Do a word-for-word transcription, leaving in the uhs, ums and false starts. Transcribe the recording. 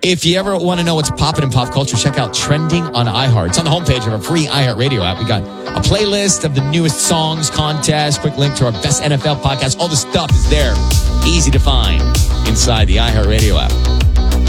If you ever want to know what's popping in pop culture, check out Trending on iHeart. It's on the homepage of our free iHeartRadio app. We got a playlist of the newest songs, contests, quick link to our best N F L podcast. All the stuff is there. Easy to find inside the iHeartRadio app.